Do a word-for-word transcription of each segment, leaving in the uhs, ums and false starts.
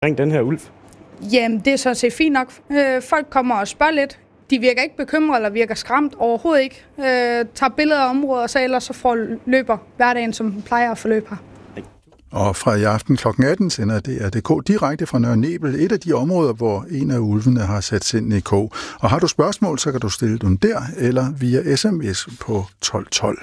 Ring den her ulv? Jamen, det er sådan set fint nok. Øh, folk kommer og spørger lidt. De virker ikke bekymrede eller virker skræmt overhovedet ikke. Øh, tager billeder af området, og så ellers så får løber hverdagen, som den plejer at forløbe her. Og fra i aften klokken atten sender D R punktum D K direkte fra Nørre Nebel, et af de områder, hvor en af ulvene har sat sind i kog. Og har du spørgsmål, så kan du stille dem der, eller via sms på tolv tolv.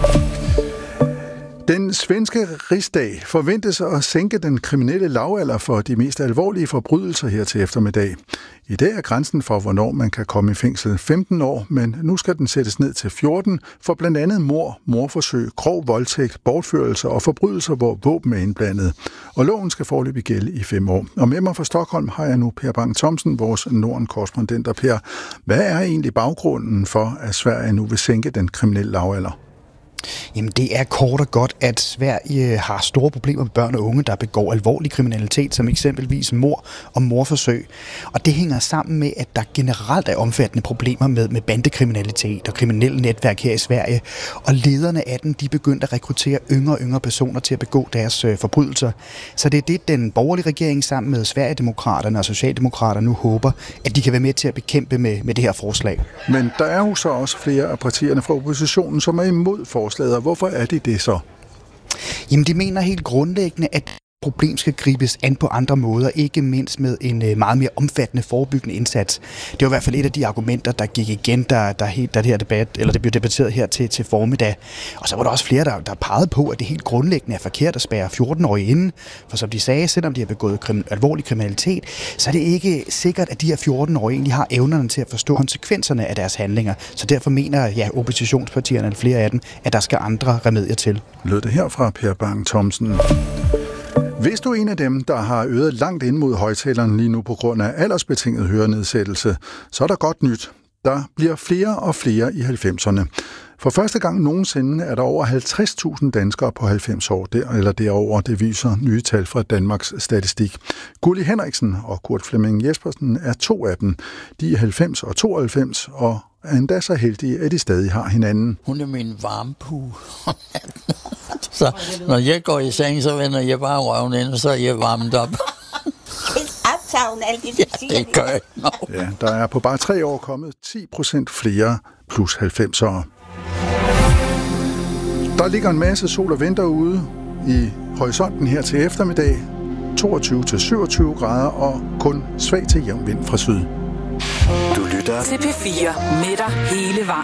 Den svenske rigsdag forventes at sænke den kriminelle lavalder for de mest alvorlige forbrydelser her til eftermiddag. I dag er grænsen for, hvornår man kan komme i fængsel femten år, men nu skal den sættes ned til fjorten for blandt andet mord, mordforsøg, grov voldtægt, bortførelser og forbrydelser, hvor våben er indblandet. Og loven skal foreløbig gælde i fem år. Og med mig fra Stockholm har jeg nu Per Bang Thomsen, vores Norden-korrespondent. Og Per, hvad er egentlig baggrunden for, at Sverige nu vil sænke den kriminelle lavalder? Jamen det er kort og godt, at Sverige har store problemer med børn og unge, der begår alvorlig kriminalitet, som eksempelvis mord og mordforsøg. Og det hænger sammen med, at der generelt er omfattende problemer med, med bandekriminalitet og kriminelle netværk her i Sverige. Og lederne af den, de begyndte at rekruttere yngre og yngre personer til at begå deres øh, forbrydelser. Så det er det, den borgerlige regering sammen med Sverigedemokraterne og Socialdemokraterne nu håber, at de kan være med til at bekæmpe med, med det her forslag. Men der er jo så også flere af partierne fra oppositionen, som er imod forslaget. Hvorfor er de det så? Jamen, de mener helt grundlæggende, at problem skal gribes an på andre måder, ikke mindst med en meget mere omfattende forebyggende indsats. Det var i hvert fald et af de argumenter, der gik igen, der, der, helt, der det her debat, eller det blev debatteret her til, til formiddag. Og så var der også flere, der, der pegede på, at det helt grundlæggende er forkert at spærre fjorten-årige inde. For som de sagde, selvom de har begået krim, alvorlig kriminalitet, så er det ikke sikkert, at de her fjorten-årige egentlig har evnerne til at forstå konsekvenserne af deres handlinger. Så derfor mener ja, oppositionspartierne, eller flere af dem, at der skal andre remedier til. Lød det her fra Per Bang Thomsen. Hvis du er en af dem, der har øret langt ind mod højtaleren lige nu på grund af aldersbetinget hørenedsættelse, så er der godt nyt. Der bliver flere og flere i halvfemserne. For første gang nogensinde er der over halvtreds tusind danskere på halvfems år der, eller derover. Det viser nye tal fra Danmarks Statistik. Gulli Henriksen og Kurt Flemming Jespersen er to af dem. De er halvfems og tooghalvfems, og er endda så heldige, at de stadig har hinanden. Hun er min varmepue. Så når jeg går i seng, så vender jeg bare røven ind, og så er jeg varmet op. Ja, det gør jeg. No. Ja, der er på bare tre år kommet ti procent flere plus halvfemsere. Der ligger en masse sol og venter ude i horisonten her til eftermiddag. toogtyve til syvogtyve grader og kun svag til jævn vind fra syd. Du lytter til P fire med dig hele vejen.